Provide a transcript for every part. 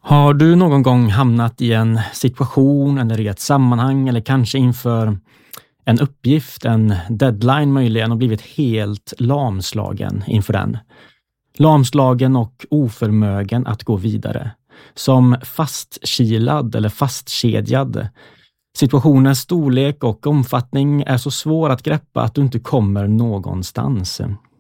Har du någon gång hamnat i en situation eller i ett sammanhang eller kanske inför en uppgift, en deadline möjligen och blivit helt lamslagen inför den? Lamslagen och oförmögen att gå vidare. Som fastkilad eller fastkedjad. Situationens storlek och omfattning är så svår att greppa att du inte kommer någonstans.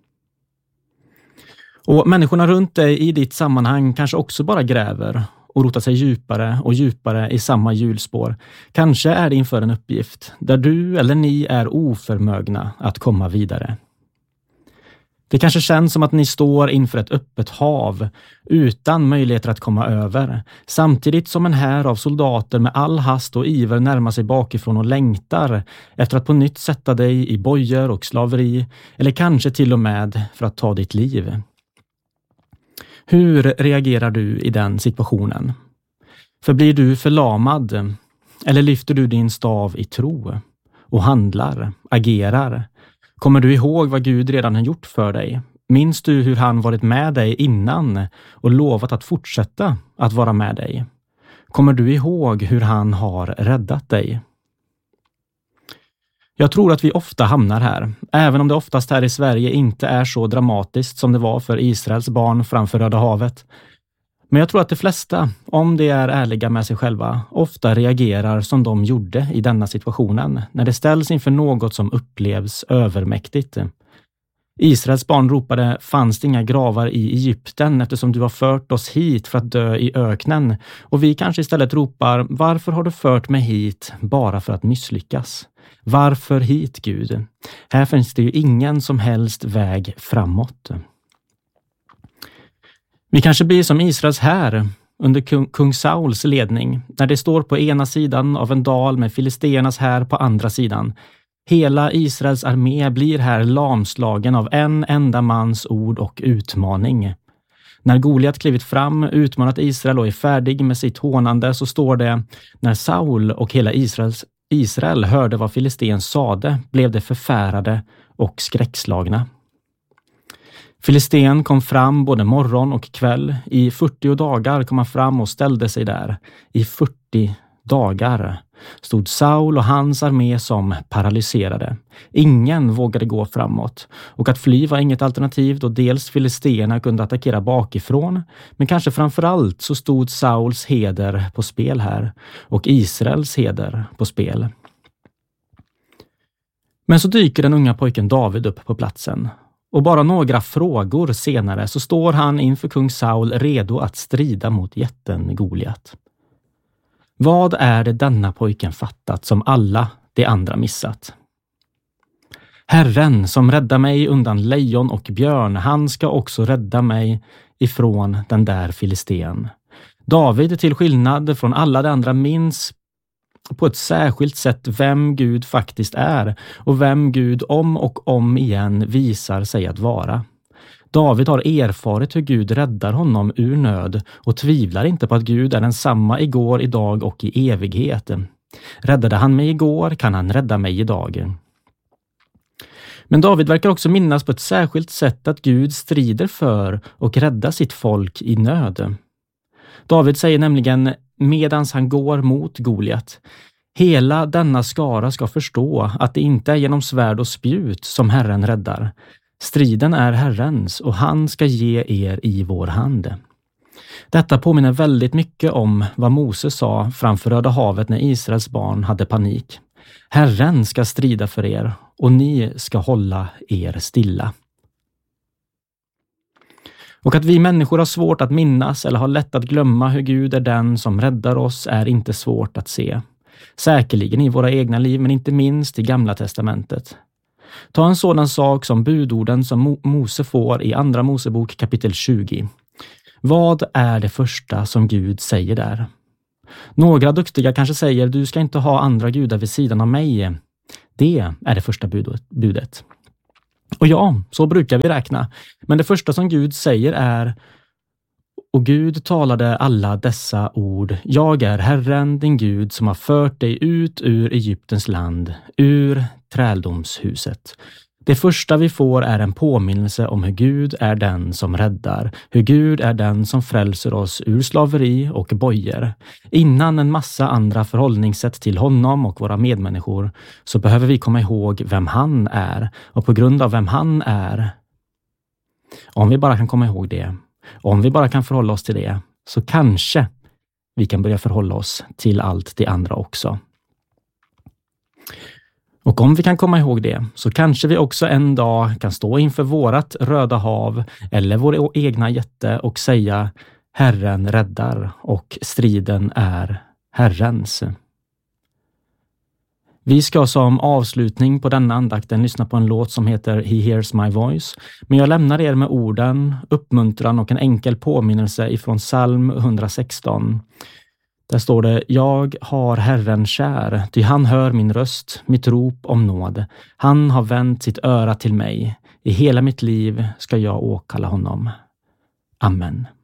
Och människorna runt dig i ditt sammanhang kanske också bara gräver och rotar sig djupare och djupare i samma hjulspår. Kanske är det inför en uppgift där du eller ni är oförmögna att komma vidare. Det kanske känns som att ni står inför ett öppet hav utan möjligheter att komma över. Samtidigt som en här av soldater med all hast och iver närmar sig bakifrån och längtar efter att på nytt sätta dig i bojor och slaveri eller kanske till och med för att ta ditt liv. Hur reagerar du i den situationen? Förblir du förlamad eller lyfter du din stav i tro och handlar, agerar? Kommer du ihåg vad Gud redan har gjort för dig? Minns du hur han varit med dig innan och lovat att fortsätta att vara med dig? Kommer du ihåg hur han har räddat dig? Jag tror att vi ofta hamnar här, även om det oftast här i Sverige inte är så dramatiskt som det var för Israels barn framför Röda havet. Men jag tror att de flesta, om de är ärliga med sig själva, ofta reagerar som de gjorde i denna situationen, när det ställs inför något som upplevs övermäktigt. Israels barn ropade, fanns det inga gravar i Egypten eftersom du har fört oss hit för att dö i öknen? Och vi kanske istället ropar, varför har du fört mig hit bara för att misslyckas? Varför hit, Gud? Här finns det ju ingen som helst väg framåt. Vi kanske blir som Israels här under kung Sauls ledning, när det står på ena sidan av en dal med filisternas här på andra sidan. Hela Israels armé blir här lamslagen av en enda mans ord och utmaning. När Goliat klivit fram, utmanat Israel och är färdig med sitt hånande, så står det, när Saul och hela Israel hörde vad filisten sade, blev det förfärade och skräckslagna. Filisten kom fram både morgon och kväll. I 40 dagar kom han fram och ställde sig där. I 40 dagar stod Saul och hans armé som paralyserade. Ingen vågade gå framåt. Och att fly var inget alternativ då dels filisterna kunde attackera bakifrån. Men kanske framförallt så stod Sauls heder på spel här. Och Israels heder på spel. Men så dyker den unga pojken David upp på platsen. Och bara några frågor senare så står han inför kung Saul redo att strida mot jätten Goliat. Vad är det denna pojken fattat som alla de andra missat? Herren som räddar mig undan lejon och björn, han ska också rädda mig ifrån den där filisten. David, till skillnad från alla de andra, minns på ett särskilt sätt vem Gud faktiskt är och vem Gud om och om igen visar sig att vara. David har erfarit hur Gud räddar honom ur nöd och tvivlar inte på att Gud är densamma igår, idag och i evighet. Räddade han mig igår kan han rädda mig idag. Men David verkar också minnas på ett särskilt sätt att Gud strider för och räddar sitt folk i nöd. David säger nämligen, medans han går mot Goliat, hela denna skara ska förstå att det inte är genom svärd och spjut som Herren räddar. Striden är Herrens och han ska ge er i vår hand. Detta påminner väldigt mycket om vad Moses sa framför Röda havet när Israels barn hade panik. Herren ska strida för er och ni ska hålla er stilla. Och att vi människor har svårt att minnas eller har lätt att glömma hur Gud är den som räddar oss är inte svårt att se. Säkerligen i våra egna liv, men inte minst i Gamla testamentet. Ta en sådan sak som budorden som Mose får i Andra Mosebok kapitel 20. Vad är det första som Gud säger där? Några duktiga kanske säger, du ska inte ha andra gudar vid sidan av mig. Det är det första budet. Och ja, så brukar vi räkna. Men det första som Gud säger är, och Gud talade alla dessa ord, jag är Herren din Gud som har fört dig ut ur Egyptens land, ur träldomshuset. Det första vi får är en påminnelse om hur Gud är den som räddar, hur Gud är den som frälser oss ur slaveri och bojor. Innan en massa andra förhållningssätt till honom och våra medmänniskor så behöver vi komma ihåg vem han är, och på grund av vem han är, om vi bara kan komma ihåg det, om vi bara kan förhålla oss till det, så kanske vi kan börja förhålla oss till allt det andra också. Och om vi kan komma ihåg det så kanske vi också en dag kan stå inför vårat Röda hav eller vår egna jätte och säga: Herren räddar och striden är Herrens. Vi ska som avslutning på denna andakten lyssna på en låt som heter He Hears My Voice, men jag lämnar er med orden, uppmuntran och en enkel påminnelse ifrån psalm 116. Där står det: Jag har Herren kär, ty han hör min röst, mitt rop om nåd. Han har vänt sitt öra till mig. I hela mitt liv ska jag åkalla honom. Amen.